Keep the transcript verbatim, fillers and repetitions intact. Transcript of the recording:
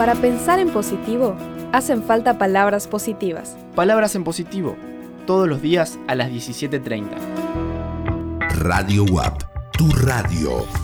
Para pensar en positivo, hacen falta palabras positivas. Palabras en positivo, todos los días a las diecisiete treinta. Radio U A P, tu radio.